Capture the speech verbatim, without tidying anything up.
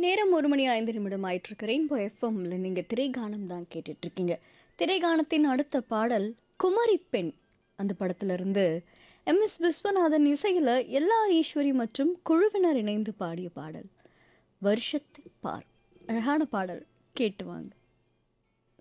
நேரம் ஒரு மணி ஐந்து நிமிடம் ஆயிட்டிருக்கு. ரெயின்போ எஃப்எம்ல நீங்க திரைகானம் தான் கேட்டுட்டு இருக்கீங்க. திரைகானத்தின் அடுத்த பாடல் குமரி பெண் அந்த படத்துல இருந்து எம் எஸ் விஸ்வநாதன் இசையில எல்ஆர் ஈஸ்வரி மற்றும் குழுவினர் இணைந்து பாடிய பாடல் வருஷத்தை பார். அழகான பாடல், கேட்டு வாங்க.